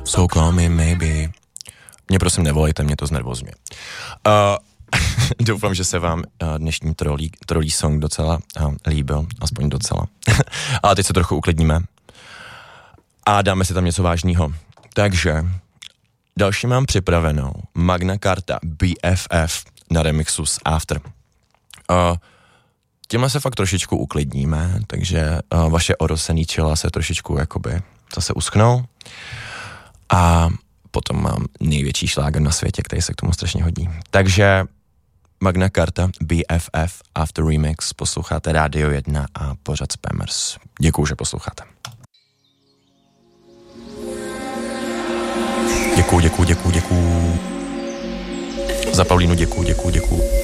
So call me maybe. Mě prosím nevolejte, mě to znervozňuje. Doufám, že se vám dnešní trolí song docela líbil, aspoň docela. Ale teď se trochu uklidníme a dáme si tam něco vážného. Takže další mám připravenou Magna Carta BFF na remixu s After. Tímhle se fakt trošičku uklidníme, takže vaše orosený čela se trošičku jakoby zase uschnou a potom mám největší šláger na světě, který se k tomu strašně hodí. Takže Magna Carta BFF After Remix, posloucháte Radio 1 a pořad Spammers. Děkuju, že posloucháte. Děkuju. Za Paulínu děkuju.